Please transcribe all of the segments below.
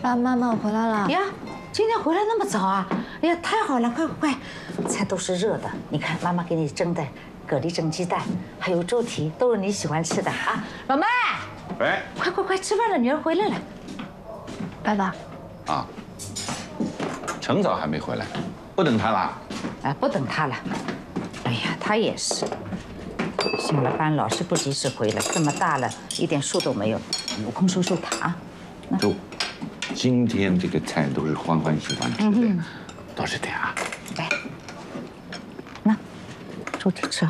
妈妈，我回来了。 呀，今天回来那么早啊？哎呀，太好了，快快快，菜都是热的。你看，妈妈给你蒸的蛤蜊蒸鸡蛋，还有猪蹄，都是你喜欢吃的啊。老妹， 喂， 快快快，吃饭了，女儿回来了。 爸爸。 啊，程早还没回来，不等他了。 哎，不等他了。哎呀，他也是。 上了班老是不及时回来，这么大了一点数都没有，有空收收他啊。 就今天这个菜都是欢欢喜欢吃的，多吃点啊。 来，那猪蹄吃。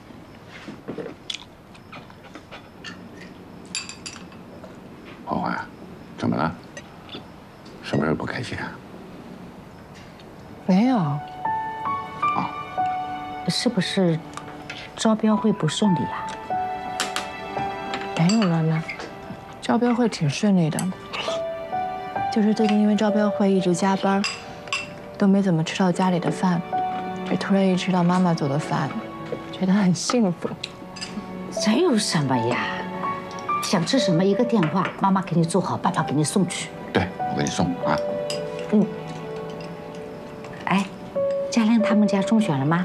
欢欢，怎么了？什么事不开心啊？ 没有。 啊， 是不是？ 招标会不顺利啊？ 没有了呢，招标会挺顺利的，就是最近因为招标会一直加班，都没怎么吃到家里的饭，这突然一吃到妈妈做的饭，觉得很幸福。 这有什么呀？想吃什么一个电话，妈妈给你做好，爸爸给你送去。 对，我给你送啊。 嗯。哎，嘉亮他们家中选了吗？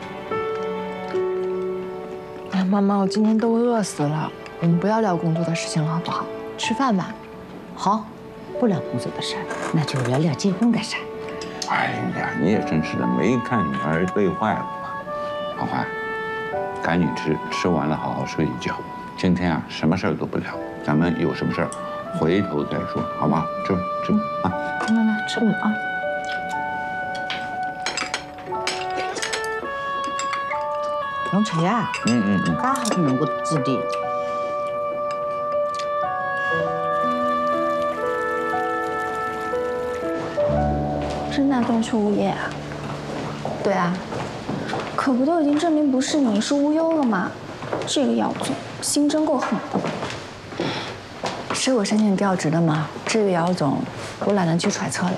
妈妈，我今天都饿死了，我们不要聊工作的事情了，好不好？吃饭吧。 好，不聊工作的事儿，那就聊聊结婚的事儿。 哎呀，你也真是的，没看女儿累坏了吗？欢欢，赶紧吃，吃完了好好睡一觉。今天啊，什么事儿都不聊，咱们有什么事儿回头再说，好吗？吃吧，吃吧啊。 来，吃吧啊。 弄菜呀？刚好弄个质地。 真打算去物业啊？ 对啊， 可不都已经证明不是你是无忧了吗？这个姚总心真够狠的。 是我申请调职的吗？至于姚总，我懒得去揣测了。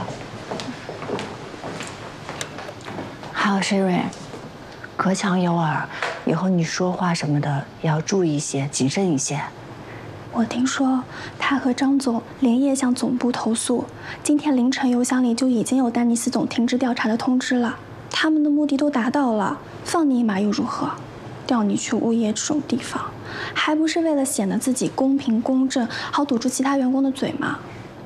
还有申瑞，隔墙有耳。 以后你说话什么的也要注意一些，谨慎一些。 我听说他和张总连夜向总部投诉，今天凌晨邮箱里就已经有丹尼斯总停止调查的通知了。他们的目的都达到了，放你一马又如何？调你去物业这种地方，还不是为了显得自己公平公正，好堵住其他员工的嘴吗？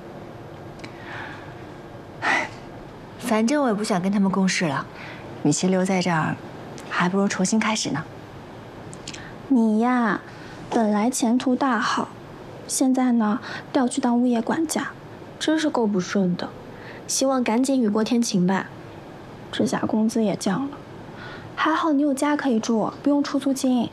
唉，反正我也不想跟他们共事了，与其留在这儿。 还不如重新开始呢。 你呀，本来前途大好，现在呢调去当物业管家，真是够不顺的。希望赶紧雨过天晴吧。这下工资也降了，还好你有家可以住，不用出租金。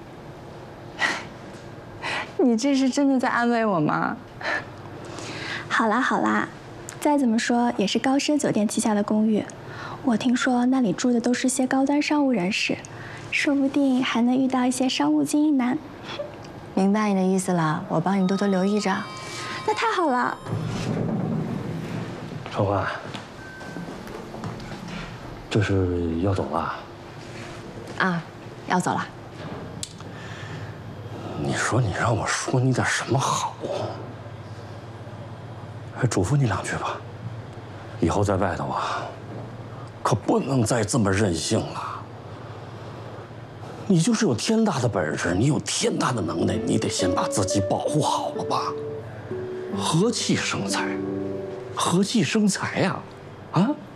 你这是真的在安慰我吗？ 好啦好啦，再怎么说也是高奢酒店旗下的公寓。 我听说那里住的都是些高端商务人士，说不定还能遇到一些商务精英男。 明白你的意思了，我帮你多多留意着。 那太好了。 春花，这是要走了？ 啊，要走了。 你说你让我说你点什么好？还嘱咐你两句吧，以后在外头啊。 可不能再这么任性了。你就是有天大的本事，你有天大的能耐，你得先把自己保护好了吧？和气生财，和气生财呀！啊！